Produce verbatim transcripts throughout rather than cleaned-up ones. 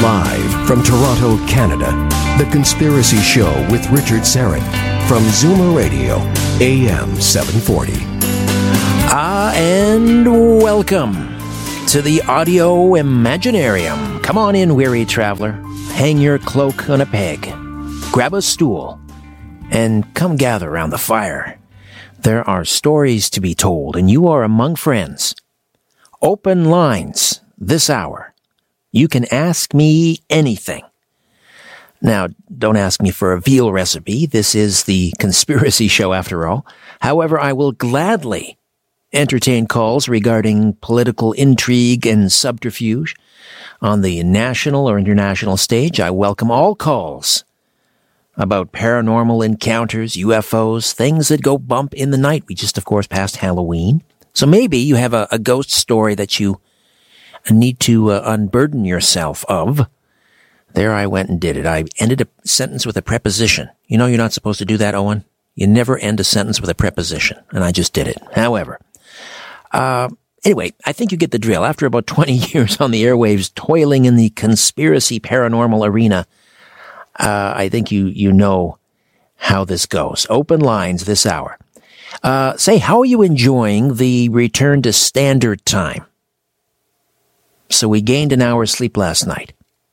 Live from Toronto, Canada, The Conspiracy Show with Richard Syrett from Zoomer Radio, A M seven forty. Ah, and welcome to the Audio Imaginarium. Come on in, weary traveler. Hang your cloak on a peg. Grab a stool and come gather around the fire. There are stories to be told, and you are among friends. Open lines this hour. You can ask me anything. Now, don't ask me for a veal recipe. This is the Conspiracy Show after all. However, I will gladly entertain calls regarding political intrigue and subterfuge on the national or international stage. I welcome all calls about paranormal encounters, U F Os, things that go bump in the night. We just, of course, passed Halloween. So maybe you have a, a ghost story that you need to uh, unburden yourself of. There I went and did it. I ended a sentence with a preposition. You know you're not supposed to do that, Owen? You never end a sentence with a preposition. And I just did it. However, uh, anyway, I think you get the drill. After about twenty years on the airwaves, toiling in the conspiracy paranormal arena, uh, I think you, you know how this goes. Open lines this hour. Uh, say, how are you enjoying the return to standard time? So we gained an hour's sleep last night.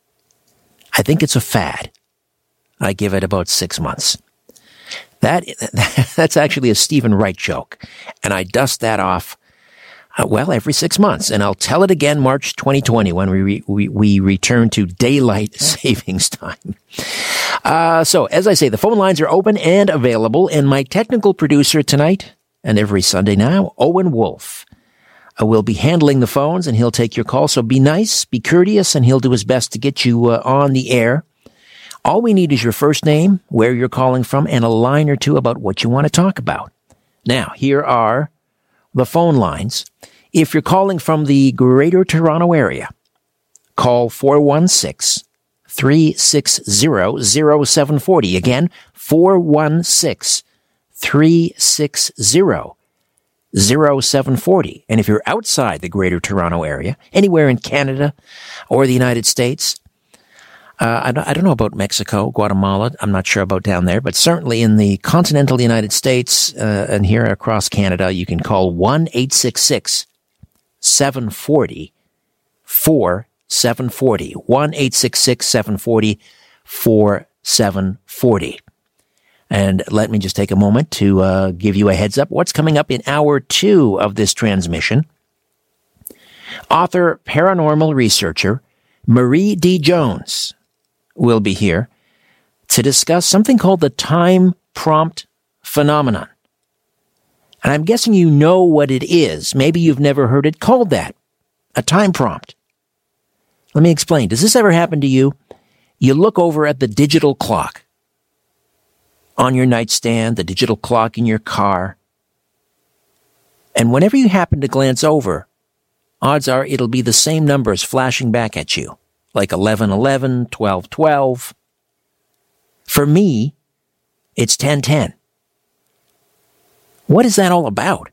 I think it's a fad. I give it about six months. That, that's actually a Stephen Wright joke. And I dust that off, uh, well, every six months. And I'll tell it again March twenty twenty when we, re, we, we return to daylight savings time. Uh, so, as I say, the phone lines are open and available. And my technical producer tonight and every Sunday now, Owen Wolf, uh, will be handling the phones and he'll take your call. So be nice, be courteous, and he'll do his best to get you uh, on the air. All we need is your first name, where you're calling from, and a line or two about what you want to talk about. Now, here are the phone lines. If you're calling from the Greater Toronto Area, call four one six, three six zero, zero seven four zero. Again, four one six, three six zero, zero seven four zero. And if you're outside the Greater Toronto Area, anywhere in Canada or the United States, Uh, I, don't, I don't know about Mexico, Guatemala. I'm not sure about down there, but certainly in the continental United States uh, and here across Canada, you can call one eight six six, seven four zero, four seven four zero. one eight six six, seven four zero, four seven four zero. And let me just take a moment to uh, give you a heads up. What's coming up in hour two of this transmission? Author, paranormal researcher, Marie D. Jones will be here to discuss something called the time prompt phenomenon. And I'm guessing you know what it is. Maybe you've never heard it called that, a time prompt. Let me explain. Does this ever happen to you? You look over at the digital clock on your nightstand, the digital clock in your car, and whenever you happen to glance over, odds are it'll be the same numbers flashing back at you, like eleven eleven, twelve twelve. For me, it's ten ten. What is that all about?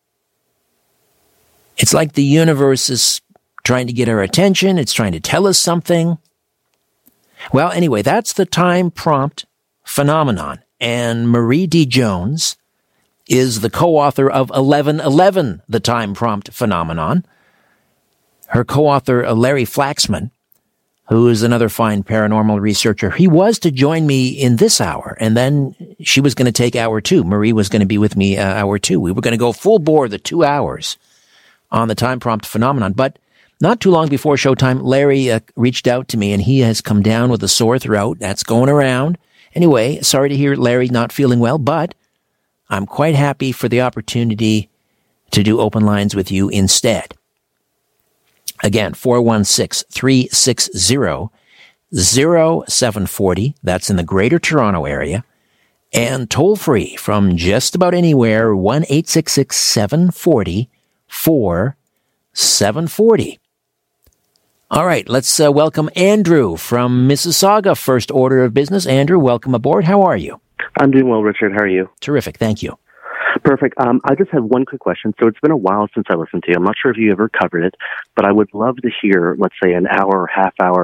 It's like the universe is trying to get our attention. It's trying to tell us something. Well, anyway, that's the time prompt phenomenon. And Marie D. Jones is the co-author of eleven eleven, the time prompt phenomenon. Her co-author, Larry Flaxman, who is another fine paranormal researcher, he was to join me in this hour, and then she was going to take hour two. Marie was going to be with me uh, hour two. We were going to go full bore the two hours on the time prompt phenomenon. But not too long before showtime, Larry uh, reached out to me, and he has come down with a sore throat. That's going around. Anyway, sorry to hear Larry not feeling well, but I'm quite happy for the opportunity to do open lines with you instead. Again, four one six, three six zero, zero seven four zero. That's in the Greater Toronto Area. And toll free from just about anywhere, one eight six six, seven four zero, four seven four zero. All right, let's uh, welcome Andrew from Mississauga, first order of business. Andrew, welcome aboard. How are you? I'm doing well, Richard. How are you? Terrific. Thank you. Perfect. Um, I just have one quick question. So it's been a while since I listened to you. I'm not sure if you ever covered it, but I would love to hear, let's say, an hour or half hour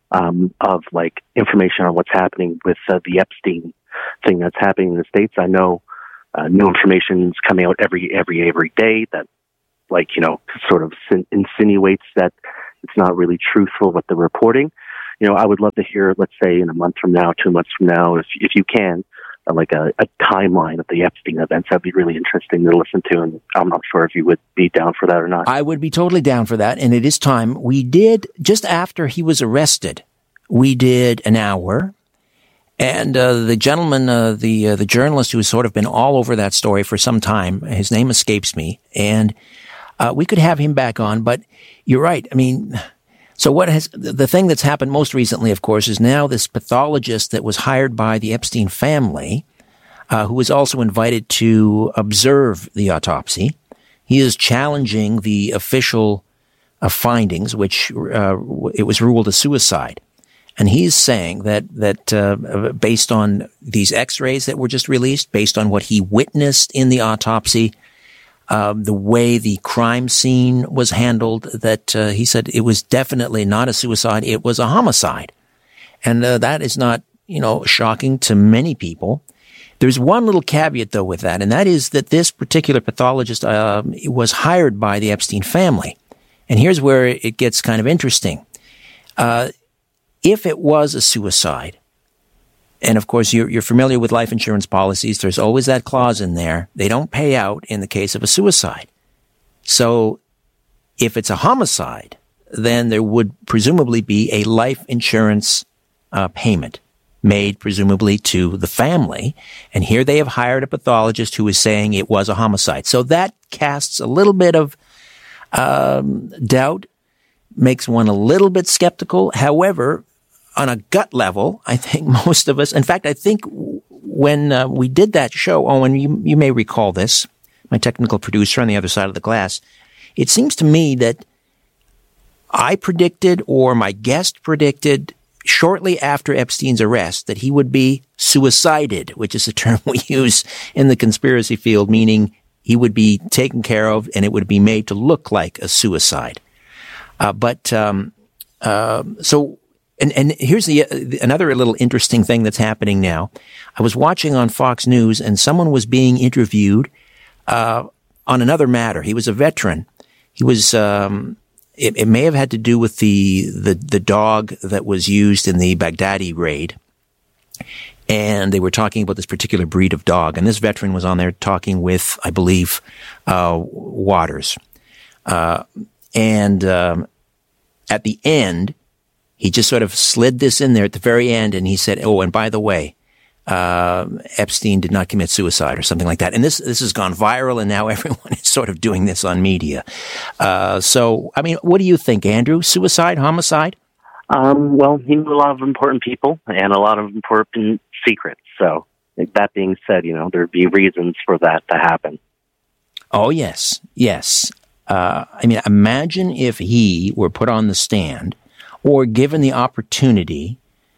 um, of like information on what's happening with uh, the Epstein thing that's happening in the States. I know uh, new information is coming out every every every day that, like, you know, sort of sin- insinuates that it's not really truthful what they're reporting. You know, I would love to hear, let's say, in a month from now, two months from now, if if you can, uh, like a, a timeline of the Epstein events. That'd be really interesting to listen to, and I'm not sure if you would be down for that or not. I would be totally down for that, and it is time. We did, just after he was arrested, we did an hour, and uh, the gentleman, uh, the uh, the journalist who has sort of been all over that story for some time, his name escapes me, and uh, we could have him back on, but you're right. I mean... So what has, the thing that's happened most recently, of course, is now this pathologist that was hired by the Epstein family, uh, who was also invited to observe the autopsy. He is challenging the official uh, findings, which uh, it was ruled a suicide. And he's saying that, that uh, based on these x-rays that were just released, based on what he witnessed in the autopsy, Um, the way the crime scene was handled, that uh, he said it was definitely not a suicide, it was a homicide. And uh, that is not, you know, shocking to many people. There's one little caveat, though, with that, and that is that this particular pathologist uh, was hired by the Epstein family. And here's where it gets kind of interesting. Uh, if it was a suicide, and of course, you're, you're familiar with life insurance policies. There's always that clause in there. They don't pay out in the case of a suicide. So if it's a homicide, then there would presumably be a life insurance uh, payment made presumably to the family. And here they have hired a pathologist who is saying it was a homicide. So that casts a little bit of um, doubt, makes one a little bit skeptical. However, on a gut level, I think most of us, in fact, I think when uh, we did that show, Owen, you, you may recall this, my technical producer on the other side of the glass, it seems to me that I predicted, or my guest predicted, shortly after Epstein's arrest, that he would be suicided, which is a term we use in the conspiracy field, meaning he would be taken care of and it would be made to look like a suicide. Uh, but um, uh, so... And, and here's the, uh, another little interesting thing that's happening now. I was watching on Fox News, and someone was being interviewed uh, on another matter. He was a veteran. He was. Um, it, it may have had to do with the the the dog that was used in the Baghdadi raid, and they were talking about this particular breed of dog. And this veteran was on there talking with, I believe, uh, Waters, uh, and um, at the end, he just sort of slid this in there at the very end, and he said, oh, and by the way, uh, Epstein did not commit suicide or something like that. And this this has gone viral, and now everyone is sort of doing this on media. Uh, so, I mean, what do you think, Andrew? Suicide, homicide? Um, well, he knew a lot of important people and a lot of important secrets. So, that being said, you know, there'd be reasons for that to happen. Oh, yes, yes. Uh, I mean, imagine if he were put on the stand or given the opportunity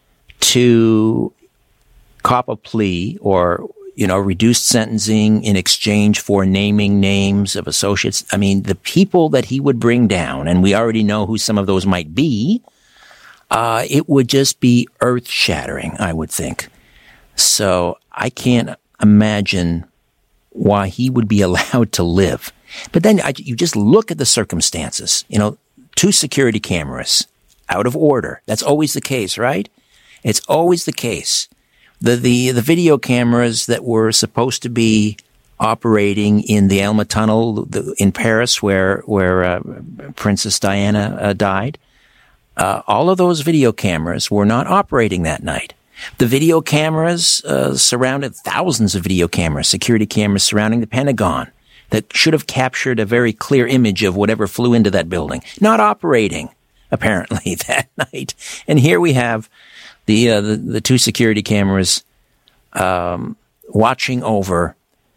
to cop a plea or, you know, reduced sentencing in exchange for naming names of associates. I mean, the people that he would bring down, and we already know who some of those might be, uh, it would just be earth-shattering, I would think. So I can't imagine why he would be allowed to live. But then I, you just look at the circumstances, you know, two security cameras, out of order. That's always the case, right? It's always the case. The, the, the video cameras that were supposed to be operating in the Elma Tunnel the, in Paris where, where, uh, Princess Diana uh, died, uh, all of those video cameras were not operating that night. The video cameras, uh, surrounded thousands of video cameras, security cameras surrounding the Pentagon that should have captured a very clear image of whatever flew into that building, not operating, apparently, that night. And here we have the uh, the, the two security cameras um, watching over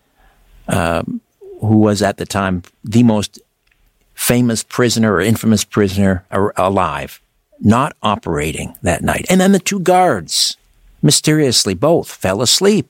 um, who was at the time the most famous prisoner or infamous prisoner alive, not operating that night. And then the two guards, mysteriously, both fell asleep.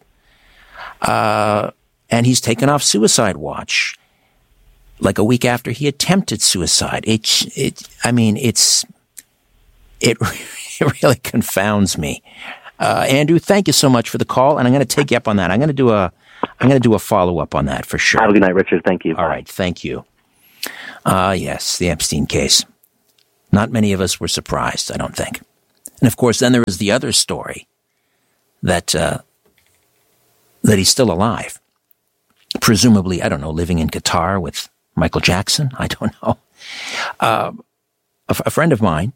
Uh, and he's taken off suicide watch. Like a week after he attempted suicide. It, it, I mean, it's, it, it really confounds me. Uh, Andrew, thank you so much for the call, and I'm going to take you up on that. I'm going to do a, I'm going to do a follow up on that for sure. Have a good night, Richard. Thank you. All right, thank you. Ah, uh, yes, the Epstein case. Not many of us were surprised, I don't think. And of course, then there is the other story that uh, that he's still alive, presumably. I don't know, living in Qatar with Michael Jackson. I don't know. Uh, a, a friend of mine.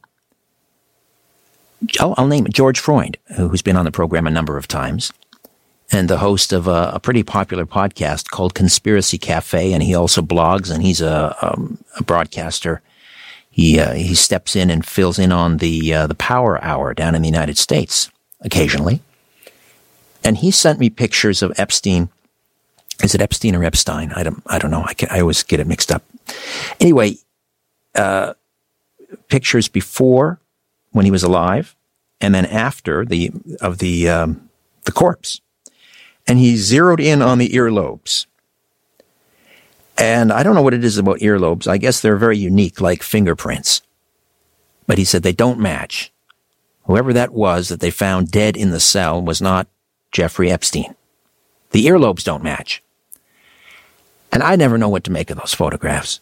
I'll, I'll name it, George Freund, who's been on the program a number of times, and the host of a, a pretty popular podcast called Conspiracy Cafe, and he also blogs, and he's a, um, a broadcaster. He uh, he steps in and fills in on the uh, the Power Hour down in the United States occasionally, and he sent me pictures of Epstein. Is it Epstein or Epstein? I don't I don't know. I can, I always get it mixed up. Anyway, uh, pictures before, when he was alive, and then after the of the um, the corpse, and he zeroed in on the earlobes. And I don't know what it is about earlobes. I guess they're very unique, like fingerprints. But he said they don't match. Whoever that was that they found dead in the cell was not Jeffrey Epstein. The earlobes don't match. And I never know what to make of those photographs.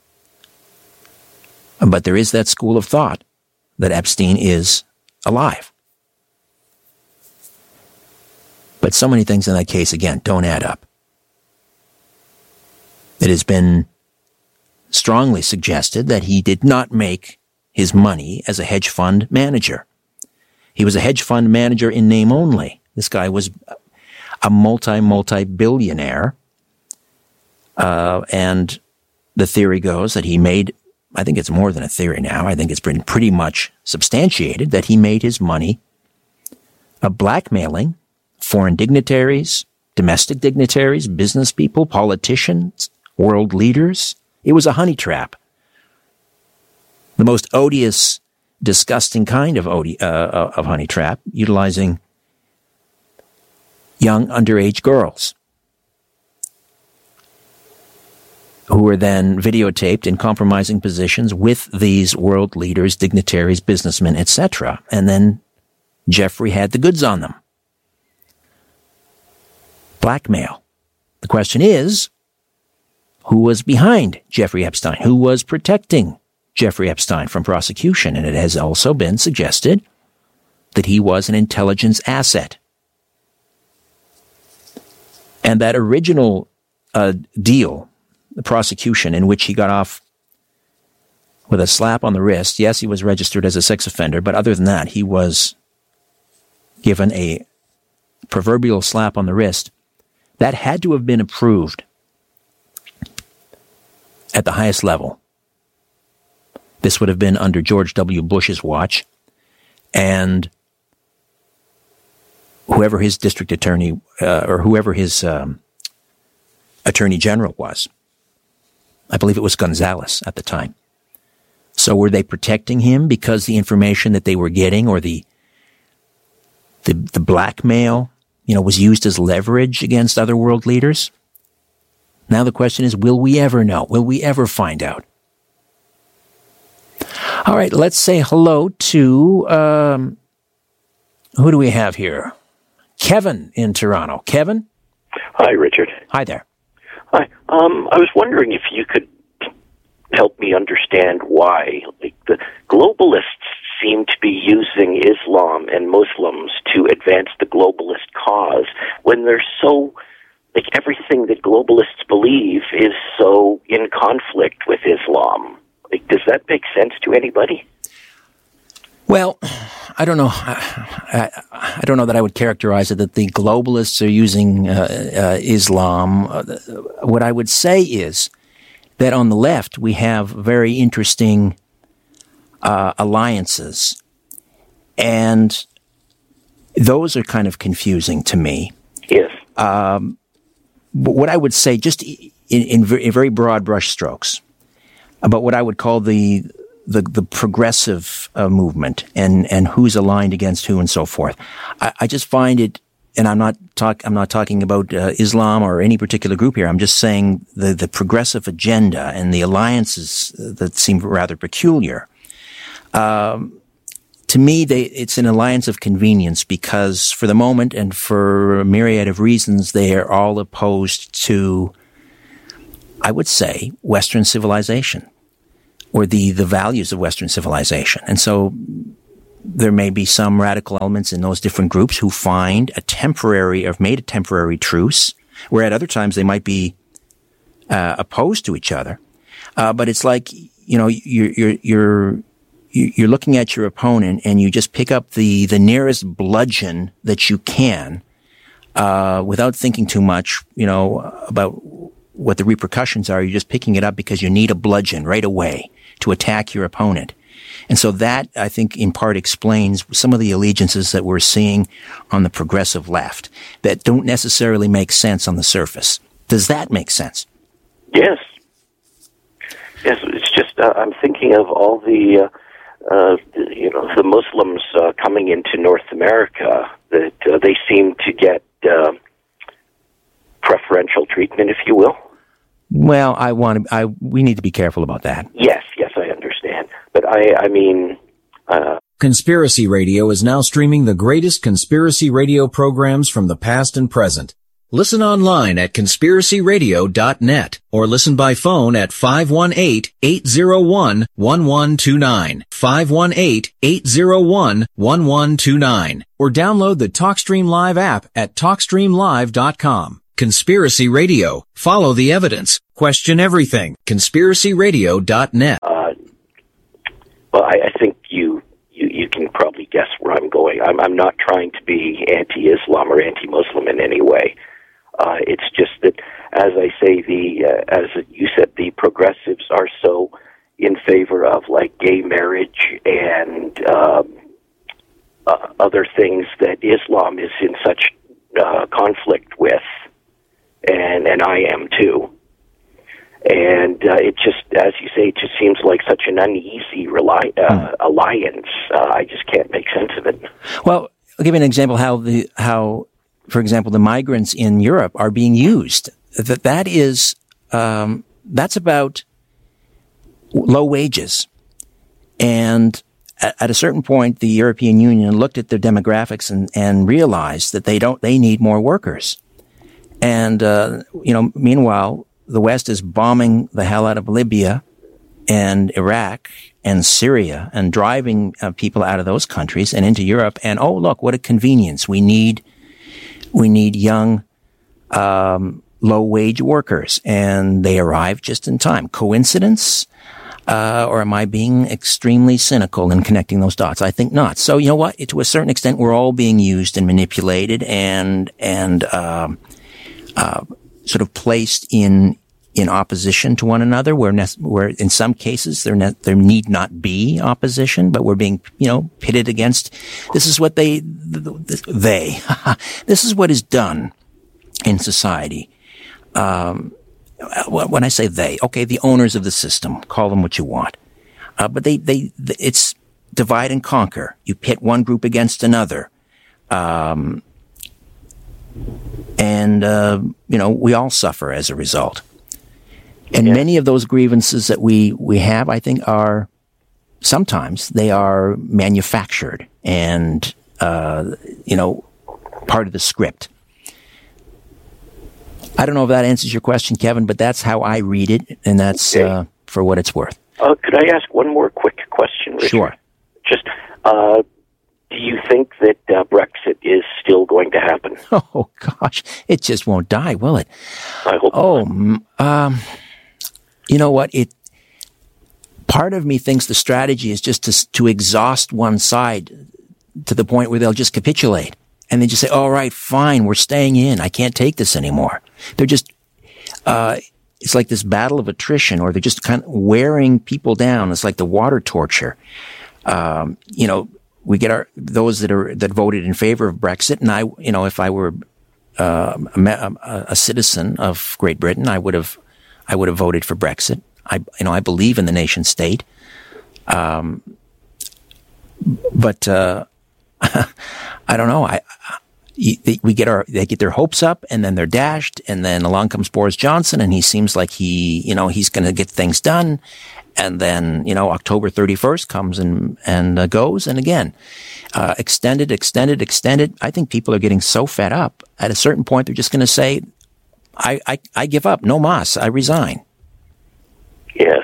But there is that school of thought that Epstein is alive. But so many things in that case, again, don't add up. It has been strongly suggested that he did not make his money as a hedge fund manager. He was a hedge fund manager in name only. This guy was a multi, multi-billionaire. Uh, and the theory goes that he made, I think it's more than a theory now, I think it's been pretty much substantiated, that he made his money uh, blackmailing foreign dignitaries, domestic dignitaries, business people, politicians, world leaders. It was a honey trap. The most odious, disgusting kind of odi- uh, of honey trap, utilizing young underage girls who were then videotaped in compromising positions with these world leaders, dignitaries, businessmen, et cetera. And then Jeffrey had the goods on them. Blackmail. The question is, who was behind Jeffrey Epstein? Who was protecting Jeffrey Epstein from prosecution? And it has also been suggested that he was an intelligence asset. And that original uh, deal, the prosecution, in which he got off with a slap on the wrist. Yes, he was registered as a sex offender, but other than that, he was given a proverbial slap on the wrist. That had to have been approved at the highest level. This would have been under George W. Bush's watch, and whoever his district attorney, uh, or whoever his um, attorney general was. I believe it was Gonzalez at the time. So were they protecting him because the information that they were getting, or the the, the blackmail, you know, was used as leverage against other world leaders? Now the question is, will we ever know? Will we ever find out? All right, let's say hello to, um, who do we have here? Kevin in Toronto. Kevin? Hi, Richard. Hi there. Hi. Um, I was wondering if you could help me understand why, like, the globalists seem to be using Islam and Muslims to advance the globalist cause when they're so, like, everything that globalists believe is so in conflict with Islam. Like, does that make sense to anybody? Well, I don't know. I, I, I don't know that I would characterize it that the globalists are using uh, uh, Islam. Uh, what I would say is that on the left we have very interesting uh, alliances, and those are kind of confusing to me. Yes. Um, but what I would say, just in, in very broad brushstrokes, about what I would call the the, the progressive uh, movement and, and who's aligned against who and so forth. I, I just find it, and I'm not talk I'm not talking about uh, Islam or any particular group here. I'm just saying the the progressive agenda and the alliances that seem rather peculiar. Um, to me, they, it's an alliance of convenience because for the moment and for a myriad of reasons, they are all opposed to, I would say, Western civilization or the, the values of Western civilization. And so there may be some radical elements in those different groups who find a temporary or have made a temporary truce, where at other times they might be uh, opposed to each other. Uh, but it's like, you know, you're, you're, you're, you're looking at your opponent and you just pick up the, the nearest bludgeon that you can, uh, without thinking too much, you know, about what the repercussions are. You're just picking it up because you need a bludgeon right away to attack your opponent. And so that, I think, in part explains some of the allegiances that we're seeing on the progressive left that don't necessarily make sense on the surface. Does that make sense? Yes. Yes, it's just, uh, I'm thinking of all the, uh, uh, you know, the Muslims uh, coming into North America, that uh, they seem to get uh, preferential treatment, if you will. Well, I want to, I, we need to be careful about that. Yes, yes, I understand. But I, I mean... Uh, Conspiracy Radio is now streaming the greatest conspiracy radio programs from the past and present. Listen online at conspiracy radio dot net or listen by phone at five one eight, eight zero one, one one two nine, five one eight, eight zero one, one one two nine, or download the TalkStream Live app at talk stream live dot com. Conspiracy Radio. Follow the evidence. Question everything. conspiracy radio dot net. Uh, well, I, I think you, you you can probably guess where I'm going. I'm, I'm not trying to be anti-Islam or anti-Muslim in any way. Uh, it's just that, as I say, the uh, as you said, the progressives are so in favor of like gay marriage and um, uh, other things that Islam is in such uh, conflict with, and and I am too. And uh, it just, as you say, it just seems like such an uneasy rely, uh, hmm. alliance. Uh, I just can't make sense of it. Well, I'll give you an example how the how. For example, the migrants in Europe are being used. That that is um, that's about low wages, and at, at a certain point, the European Union looked at their demographics and, and realized that they don't they need more workers. And uh, you know, meanwhile, the West is bombing the hell out of Libya and Iraq and Syria and driving uh, people out of those countries and into Europe. And oh, look, what a convenience! We need. We need young, um, low-wage workers, and they arrive just in time. Coincidence? Uh, or am I being extremely cynical in connecting those dots? I think not. So, you know what? To a certain extent, we're all being used and manipulated and, and, um, uh, sort of placed in, in opposition to one another, where, ne- where in some cases there, ne- there need not be opposition, but we're being, you know, pitted against. This is what they, they, this is what is done in society. Um, when I say they, okay, the owners of the system, call them what you want. Uh, but they, they, it's divide and conquer. You pit one group against another. Um, and, uh, you know, we all suffer as a result. And yeah. Many of those grievances that we, we have, I think, are sometimes they are manufactured and, uh, you know, part of the script. I don't know if that answers your question, Kevin, but that's how I read it, and that's okay. uh, for what it's worth. Uh, could I ask one more quick question, Richard? Sure. Just, uh, do you think that uh, Brexit is still going to happen? Oh, gosh. It just won't die, will it? I hope oh, not. um... You know what? It part of me thinks the strategy is just to to exhaust one side to the point where they'll just capitulate and they just say, "All right, fine, we're staying in. I can't take this anymore." They're just uh it's like this battle of attrition, or they're just kind of wearing people down. It's like the water torture. Um, you know, we get our those that are that voted in favor of Brexit, and I, you know, if I were uh, a, a citizen of Great Britain, I would have. I would have voted for Brexit. I, you know, I believe in the nation state. Um, but, uh, I don't know. I, we get our, they get their hopes up and then they're dashed. And then along comes Boris Johnson and he seems like he, you know, he's going to get things done. And then, you know, October thirty-first comes and, and uh, goes. And again, uh, extended, extended, extended. I think people are getting so fed up. At a certain point, they're just going to say, I, I, I give up. No mas. I resign. Yes.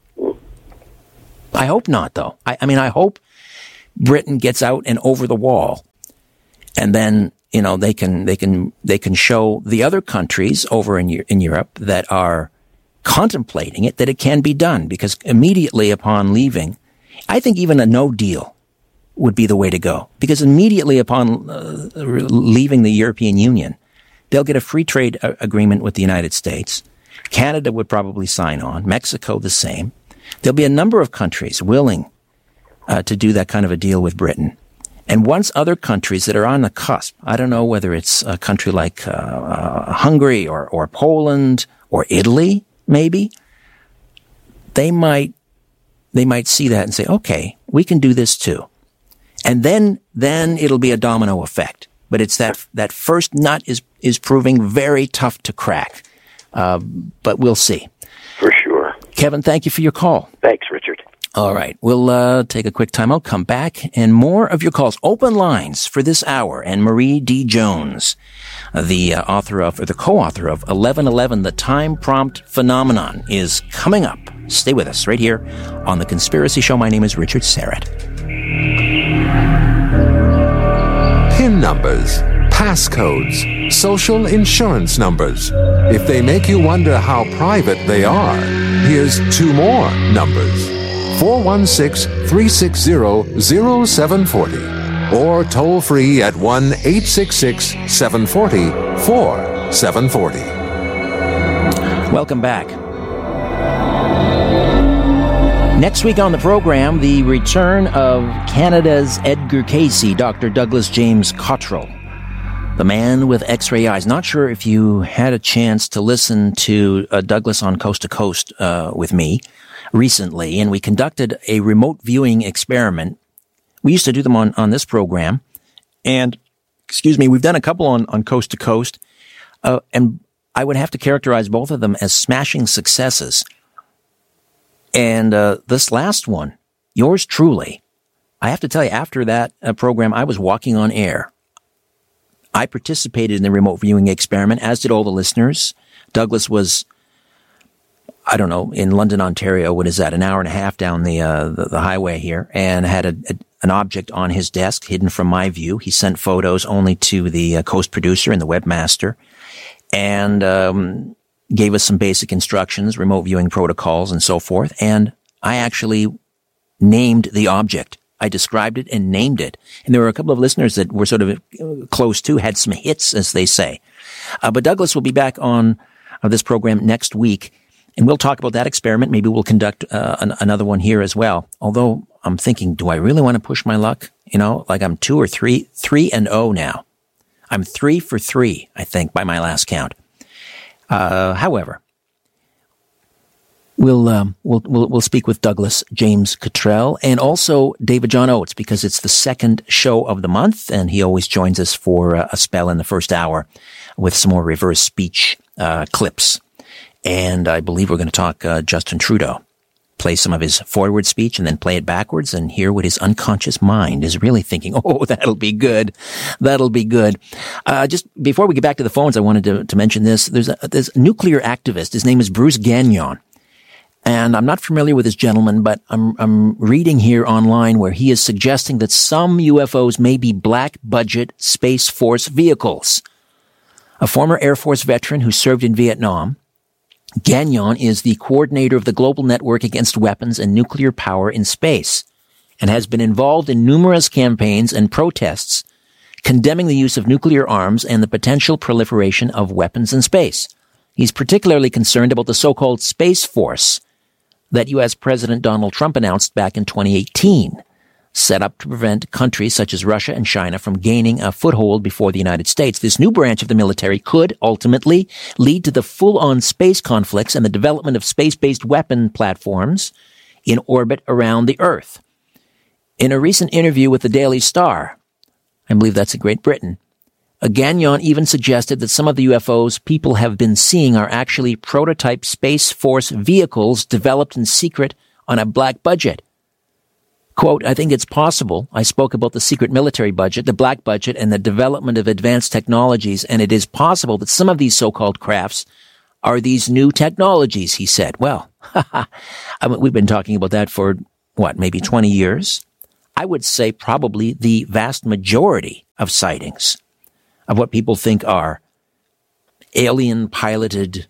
I hope not, though. I, I mean, I hope Britain gets out and over the wall. And then, you know, they can, they can, they can show the other countries over in, in Europe that are contemplating it, that it can be done. Because immediately upon leaving, I think even a no deal would be the way to go. Because immediately upon uh, leaving the European Union, they'll get a free trade a- agreement with the United States. Canada would probably sign on. Mexico the same. There'll be a number of countries willing uh, to do that kind of a deal with Britain. And once other countries that are on the cusp, I don't know whether it's a country like uh, uh, Hungary or, or Poland or Italy, maybe, they might they might see that and say, okay, we can do this too. And then then it'll be a domino effect. But it's that that first nut is is proving very tough to crack. Uh, but we'll see. For sure. Kevin, thank you for your call. Thanks, Richard. All right. We'll uh, take a quick time out, come back, and more of your calls. Open lines for this hour. And Marie D. Jones, uh, the uh, author of, or the co-author of eleven eleven, The Time Prompt Phenomenon, is coming up. Stay with us right here on The Conspiracy Show. My name is Richard Syrett. PIN numbers, passcodes, social insurance numbers. If they make you wonder how private they are, here's two more numbers. four one six, three six zero, zero seven four zero or toll free at one eight six six, seven four zero, four seven four zero. Welcome back. Next week on the program, the return of Canada's Edgar Cayce, Doctor Douglas James Cottrell, the man with X-ray eyes. Not sure if you had a chance to listen to uh, Douglas on Coast to Coast uh, with me recently, and we conducted a remote viewing experiment. We used to do them on, on this program, and, excuse me, we've done a couple on, on Coast to Coast, uh, and I would have to characterize both of them as smashing successes. And uh, this last one, yours truly, I have to tell you, after that uh, program, I was walking on air. I participated in the remote viewing experiment, as did all the listeners. Douglas was, I don't know, in London, Ontario. What is that? An hour and a half down the uh, the, the highway here, and had a, a, an object on his desk hidden from my view. He sent photos only to the uh, Coast producer and the webmaster, and um, gave us some basic instructions, remote viewing protocols, and so forth. And I actually named the object. I described it and named it. And there were a couple of listeners that were sort of close to, had some hits, as they say. Uh, but Douglas will be back on uh, this program next week, and we'll talk about that experiment. Maybe we'll conduct uh, an, another one here as well. Although I'm thinking, do I really want to push my luck? You know, like I'm two or three, three and oh now. I'm three for three, I think, by my last count. Uh, however, we'll, um, we'll, we'll, we'll speak with Douglas James Cottrell and also David John Oates, because it's the second show of the month, and he always joins us for uh, a spell in the first hour with some more reverse speech, uh, clips. And I believe we're going to talk, uh, Justin Trudeau, play some of his forward speech and then play it backwards and hear what his unconscious mind is really thinking. Oh, that'll be good. That'll be good. Uh, just before we get back to the phones, I wanted to, to mention this. There's a, there's a nuclear activist. His name is Bruce Gagnon. And I'm not familiar with this gentleman, but I'm, I'm reading here online where he is suggesting that some U F Os may be black budget Space Force vehicles. A former Air Force veteran who served in Vietnam, Gagnon is the coordinator of the Global Network Against Weapons and Nuclear Power in Space and has been involved in numerous campaigns and protests condemning the use of nuclear arms and the potential proliferation of weapons in space. He's particularly concerned about the so-called Space Force that U S President Donald Trump announced back in twenty eighteen, set up to prevent countries such as Russia and China from gaining a foothold before the United States. This new branch of the military could ultimately lead to the full-on space conflicts and the development of space-based weapon platforms in orbit around the Earth. In a recent interview with the Daily Star, I believe that's in Great Britain, Uh, Gagnon even suggested that some of the U F Os people have been seeing are actually prototype Space Force vehicles developed in secret on a black budget. Quote, I think it's possible. I spoke about the secret military budget, the black budget, and the development of advanced technologies, and it is possible that some of these so-called crafts are these new technologies, he said. Well, I mean, we've been talking about that for, what, maybe twenty years? I would say probably the vast majority of sightings of what people think are alien-piloted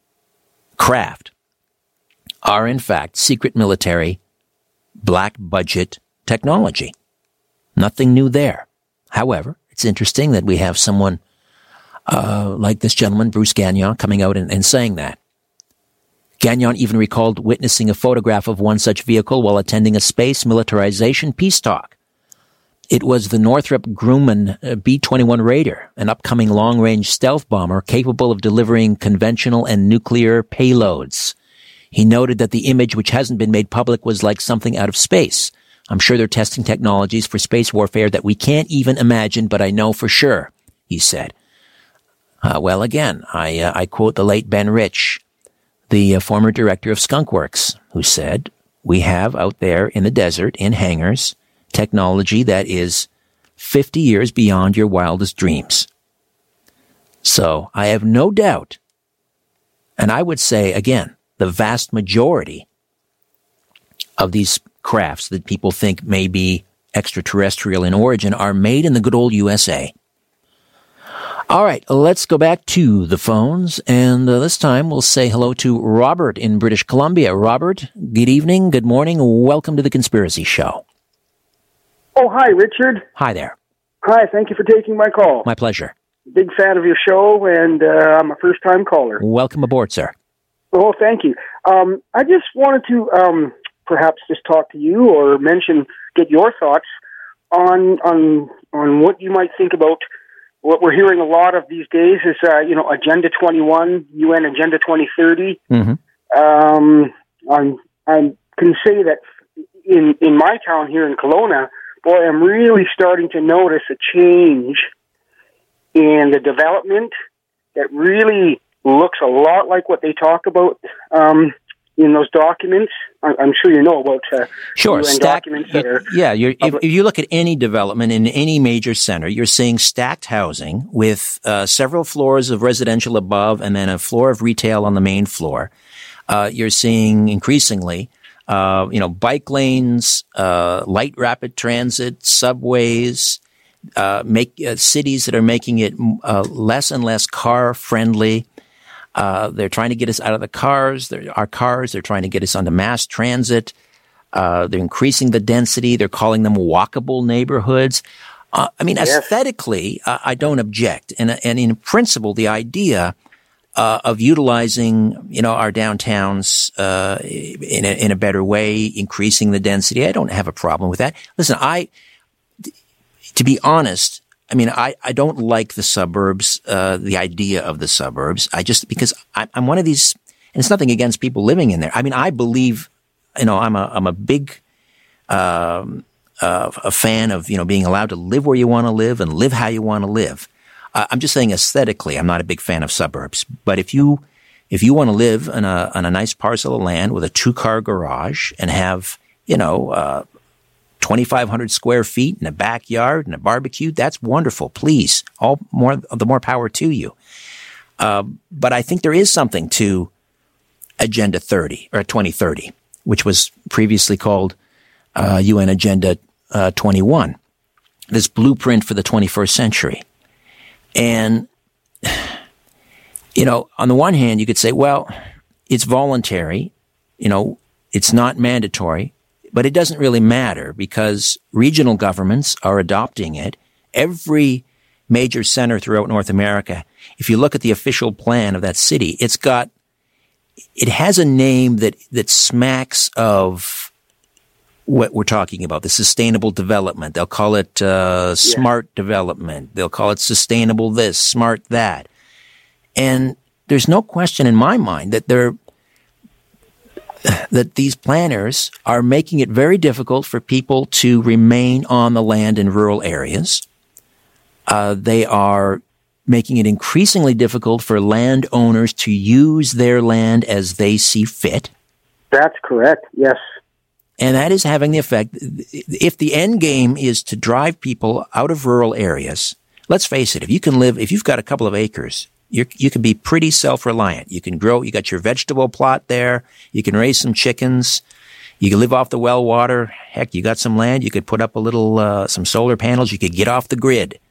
craft are, in fact, secret military black budget technology. Nothing new there. However, it's interesting that we have someone uh, like this gentleman, Bruce Gagnon, coming out and, and saying that. Gagnon even recalled witnessing a photograph of one such vehicle while attending a space militarization peace talk. It was the Northrop Grumman B twenty-one Raider, an upcoming long-range stealth bomber capable of delivering conventional and nuclear payloads. He noted that the image, which hasn't been made public, was like something out of space. I'm sure they're testing technologies for space warfare that we can't even imagine, but I know for sure, he said. Uh, well, again, I, uh, I quote the late Ben Rich, the uh, former director of Skunk Works, who said, we have out there in the desert, in hangars, technology that is fifty years beyond your wildest dreams. So I have no doubt, and I would say, again, the vast majority of these crafts that people think may be extraterrestrial in origin are made in the good old U S A. All right, let's go back to the phones, and uh, this time we'll say hello to Robert in British Columbia. Robert, good evening, good morning, welcome to The Conspiracy Show. Oh, hi, Richard. Hi there. Hi, thank you for taking my call. My pleasure. Big fan of your show, and uh, I'm a first-time caller. Welcome aboard, sir. Oh, thank you. Um, I just wanted to um, perhaps just talk to you or mention, get your thoughts on on on what you might think about what we're hearing a lot of these days is, uh, you know, Agenda twenty-one, U N Agenda twenty thirty. Mm-hmm. Um, I'm, I can say that in, in my town here in Kelowna, boy, I'm really starting to notice a change in the development that really looks a lot like what they talk about um, in those documents. I'm sure you know about uh, sure. U N Stack, documents that are... Yeah, you're, if, if you look at any development in any major center, you're seeing stacked housing with uh, several floors of residential above and then a floor of retail on the main floor. Uh, you're seeing increasingly, uh, you know, bike lanes, uh, light rapid transit, subways, uh, make uh, cities that are making it uh, less and less car friendly. Uh, they're trying to get us out of the cars, they're, our cars. They're trying to get us onto mass transit. Uh, they're increasing the density. They're calling them walkable neighborhoods. Uh, I mean, yes. Aesthetically, uh, I don't object. And, and in principle, the idea uh, of utilizing, you know, our downtowns uh, in, a, in a better way, increasing the density, I don't have a problem with that. Listen, I, to be honest, I mean, I, I don't like the suburbs, uh, the idea of the suburbs. I just, because I, I'm one of these, and it's nothing against people living in there. I mean, I believe, you know, I'm a, I'm a big, um, uh, a fan of, you know, being allowed to live where you want to live and live how you want to live. Uh, I'm just saying aesthetically, I'm not a big fan of suburbs. But if you, if you want to live in a, on a nice parcel of land with a two car garage and have, you know, uh, twenty-five hundred square feet and a backyard and a barbecue, that's wonderful. Please, all more, the more power to you. Uh, but I think there is something to Agenda thirty or twenty thirty, which was previously called uh, U N Agenda uh, twenty-one, this blueprint for the twenty-first century. And, you know, on the one hand, you could say, well, it's voluntary, you know, it's not mandatory. But it doesn't really matter because regional governments are adopting it. Every major center throughout North America, if you look at the official plan of that city, it's got, it has a name that, that smacks of what we're talking about, the sustainable development. They'll call it uh, smart yeah. development. They'll call it sustainable this, smart that. And there's no question in my mind that they're that these planners are making it very difficult for people to remain on the land in rural areas. Uh, they are making it increasingly difficult for landowners to use their land as they see fit. That's correct, yes. And that is having the effect, if the end game is to drive people out of rural areas, let's face it, if you can live, if you've got a couple of acres, you're, you can be pretty self-reliant. You can grow, you got your vegetable plot there, you can raise some chickens, you can live off the well water. Heck, you got some land, you could put up a little, uh, some solar panels, you could get off the grid.